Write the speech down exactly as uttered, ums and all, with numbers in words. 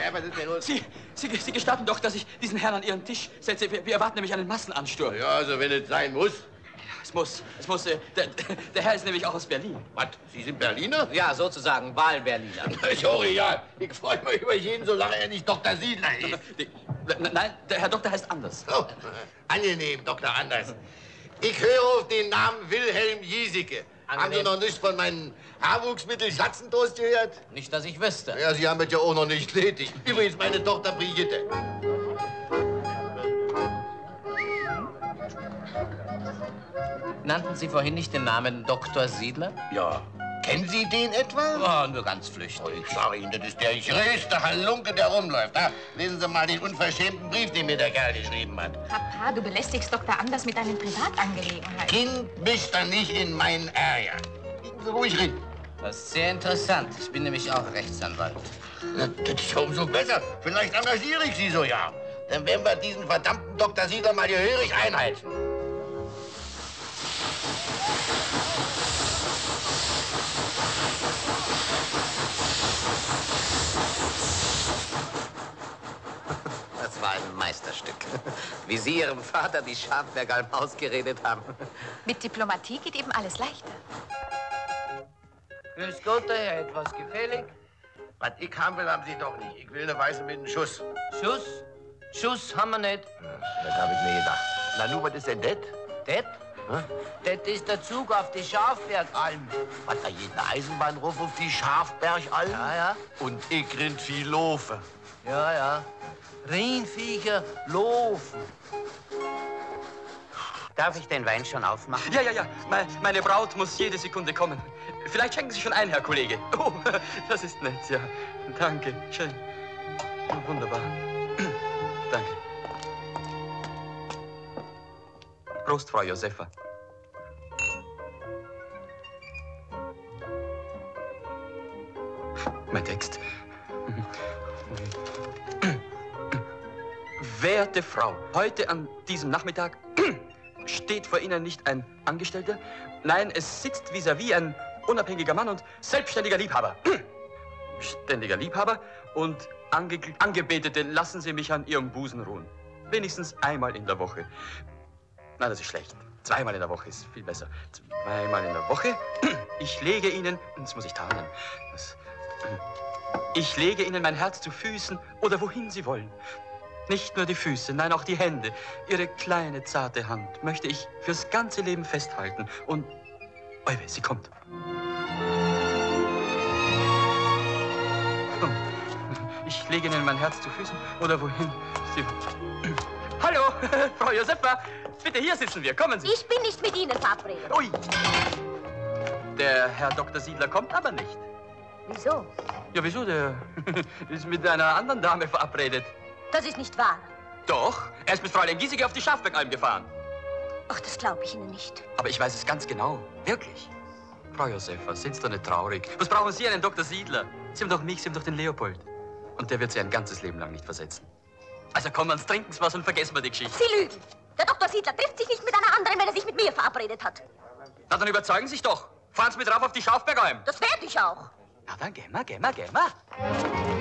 Ja, was ist denn los? Sie, Sie, Sie gestatten doch, dass ich diesen Herrn an Ihren Tisch setze. Wir, wir erwarten nämlich einen Massenansturm. Ja, also wenn es sein muss. Es muss, es muss. Äh, der, der Herr ist nämlich auch aus Berlin. Was? Sie sind Berliner? Ja, sozusagen Wahlberliner. Sorry, ja. Ich freue mich über jeden, solange er nicht Doktor Siedler ist. Die, nein, der Herr Doktor heißt anders. Oh, angenehm, Doktor Anders. Ich höre auf den Namen Wilhelm Giesecke. Haben Sie noch nicht von meinen Haarwuchsmittel Schatzentoast gehört? Nicht, dass ich wüsste. Ja, Sie haben es ja auch noch nicht nötig. Übrigens meine Tochter Brigitte. Nannten Sie vorhin nicht den Namen Doktor Siedler? Ja. Kennen Sie den etwa? Oh, nur ganz flüchtig. Oh, ich sage Ihnen, das ist der größte Halunke, der rumläuft. Ha? Lesen Sie mal den unverschämten Brief, den mir der Kerl geschrieben hat. Papa, du belästigst Doktor Anders mit deinen Privatangelegenheiten. Kind, mischt da nicht in meinen Ärger. Liegen Sie ruhig hin. Das ist sehr interessant. Ich bin nämlich auch Rechtsanwalt. Na, das ist ja umso besser. Vielleicht engagiere ich Sie so, ja. Dann werden wir diesen verdammten Doktor Siedler mal gehörig einheizen. Das war ein Meisterstück. Wie Sie Ihrem Vater die Schafbergalm ausgeredet haben. Mit Diplomatie geht eben alles leichter. Grüß Gott, Herr, etwas gefällig? Was ich haben will, haben Sie doch nicht. Ich will eine Weiße mit einem Schuss. Schuss? Schuss haben wir nicht. Das habe ich mir gedacht. Na, nu, was ist denn das? Das? Das ist der Zug auf die Schafbergalm. Was, da geht eine Eisenbahnruf auf die Schafbergalm? Ja, ja. Und ich rind viel Lofe. Ja, ja. Rindviecher laufen. Darf ich den Wein schon aufmachen? Ja, ja, ja. Me meine Braut muss jede Sekunde kommen. Vielleicht schenken Sie schon ein, Herr Kollege. Oh, das ist nett, ja. Danke. Schön. Wunderbar. Danke. Prost, Frau Josefa. Mein Text. Werte Frau, heute an diesem Nachmittag steht vor Ihnen nicht ein Angestellter. Nein, es sitzt vis-à-vis ein unabhängiger Mann und selbstständiger Liebhaber. Ständiger Liebhaber und Ange Angebetete, lassen Sie mich an Ihrem Busen ruhen. Wenigstens einmal in der Woche. Nein, das ist schlecht. Zweimal in der Woche ist viel besser. Zweimal in der Woche. Ich lege Ihnen, das muss ich tarnen, das, ich lege Ihnen mein Herz zu Füßen oder wohin Sie wollen. Nicht nur die Füße, nein, auch die Hände. Ihre kleine, zarte Hand möchte ich fürs ganze Leben festhalten. Und, Euwe, sie kommt. Ich lege Ihnen mein Herz zu Füßen oder wohin Sie... Hallo, Frau Josefa. Bitte, hier sitzen wir. Kommen Sie. Ich bin nicht mit Ihnen verabredet. Ui. Der Herr Doktor Siedler kommt aber nicht. Wieso? Ja, wieso? Der ist mit einer anderen Dame verabredet. Das ist nicht wahr. Doch, er ist mit Fräulein Giesecke auf die Schafbergalm gefahren. Ach, das glaube ich Ihnen nicht. Aber ich weiß es ganz genau. Wirklich. Frau Josefa, sind Sie doch nicht traurig? Was brauchen Sie einen Doktor Siedler? Sie haben doch mich, Sie haben doch den Leopold. Und der wird Sie ein ganzes Leben lang nicht versetzen. Also kommen wir ans Trinken was und vergessen wir die Geschichte. Sie lügen. Der Doktor Siedler trifft sich nicht mit einer anderen, wenn er sich mit mir verabredet hat. Na, dann überzeugen Sie sich doch. Fahren Sie mit rauf auf die Schafbergalm. Das werde ich auch. Na, dann gehen wir, gehen wir, gehen wir.